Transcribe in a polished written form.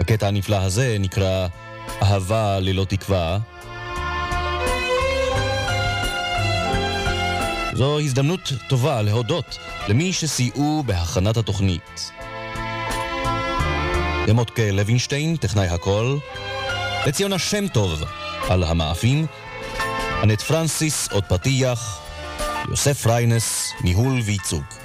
הקטע הנפלא הזה נקרא אהבה ללא תקווה. זו הזדמנות טובה להודות למי שסייעו בהכנת התוכנית. למותקה לוינשטיין, טכנאי הקול, לציונה שם טוב על המאפים, אנט פרנסיס עוד פתיח, יוסף ריינס, ניהול ועיצוב.